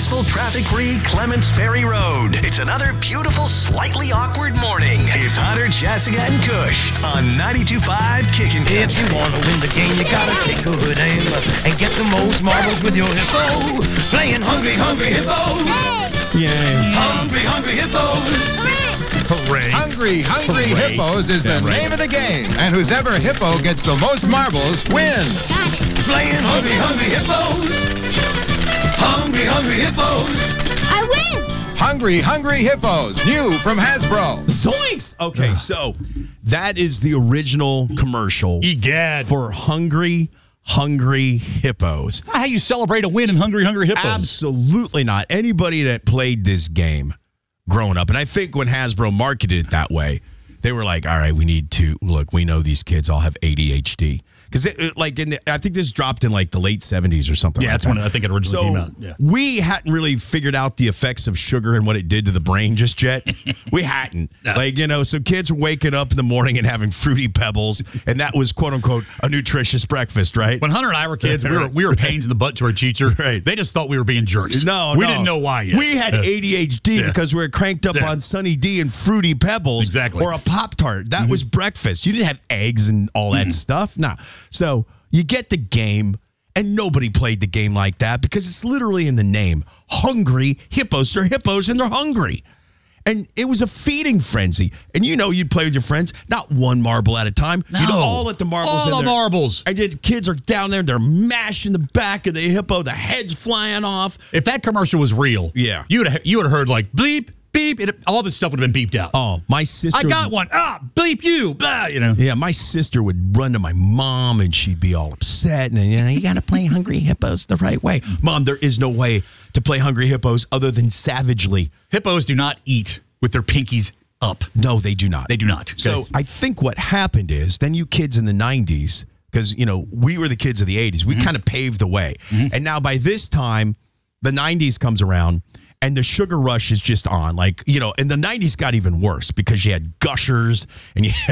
peaceful, traffic-free Clements Ferry Road. It's another beautiful, slightly awkward morning. It's Hunter, Jessica, and Kush on 92.5 Kickin' Country. If you want to win the game, you gotta take a good aim and get the most marbles with your hippo. Playing Hungry, Hungry Hippos. Yay. Hungry, Hungry Hippos. Hooray. Hungry Hippos is the name of the game. And whoever hippo gets the most marbles wins. Playing Hungry, Hungry Hippos. Hungry, Hungry Hippos. I win! Hungry Hippos, new from Hasbro. Zoinks! Okay, so that is the original commercial Egad. for Hungry Hippos. How you celebrate a win in Hungry Hippos? Absolutely not. Anybody that played this game growing up, and I think when Hasbro marketed it that way, they were like, all right, we need to, look, we know these kids all have ADHD. Because I think this dropped in like the late 70s or something. Yeah, like that's when I think it originally came out. Yeah. We hadn't really figured out the effects of sugar and what it did to the brain just yet. We hadn't. No. So kids were waking up in the morning and having Fruity Pebbles, and that was, quote unquote, a nutritious breakfast, right? When Hunter and I were kids, we were pains in the butt to our teacher. Right. They just thought we were being jerks. No, we didn't know why yet. We had ADHD because we were cranked up on Sunny D and Fruity Pebbles. Exactly. Or a Pop-Tart. That was breakfast. You didn't have eggs and all that stuff. No. So you get the game, and nobody played the game like that because it's literally in the name. Hungry Hippos. They're hippos and they're hungry. And it was a feeding frenzy. And you'd play with your friends, not one marble at a time. No. You'd all let the marbles all in the there. marbles. And then kids are down there, they're mashing the back of the hippo, the head's flying off. If that commercial was real, Yeah. you would have heard like bleep, beep, all this stuff would have been beeped out. Oh, my sister. I got one. Bleep you. Blah, Yeah, my sister would run to my mom and she'd be all upset. And, you got to play Hungry Hippos the right way. Mom, there is no way to play Hungry Hippos other than savagely. Hippos do not eat with their pinkies up. No, they do not. They do not. So Okay. I think what happened is then you kids in the 90s, because, we were the kids of the 80s. We kind of paved the way. And now by this time, the 90s comes around. And the sugar rush is just on. And the 90s got even worse because you had Gushers and you had